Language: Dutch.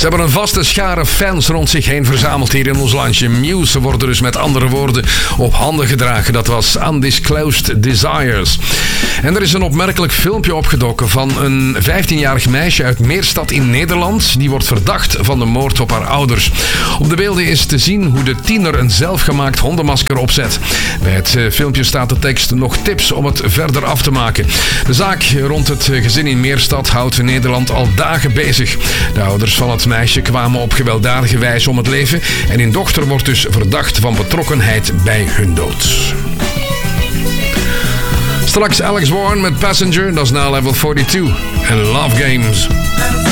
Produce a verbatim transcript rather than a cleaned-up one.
Ze hebben een vaste schare fans rond zich heen verzameld hier in ons landje. Muse worden dus met andere woorden op handen gedragen. Dat was Undisclosed Desires. En er is een opmerkelijk filmpje opgedoken van een vijftienjarig meisje uit Meerstad in Nederland. Die wordt verdacht van de moord op haar ouders. Op de beelden is te zien hoe de tiener een zelfgemaakt hondenmasker opzet. Bij het filmpje staat de tekst: nog tips om het verder af te maken. De zaak rond het gezin in Meerstad houdt Nederland al dagen bezig. De ouders van het meisje kwamen op gewelddadige wijze om het leven en hun dochter wordt dus verdacht van betrokkenheid bij hun dood. Straks Alex Warren met Passenger, dat is na level tweeënveertig en Love Games.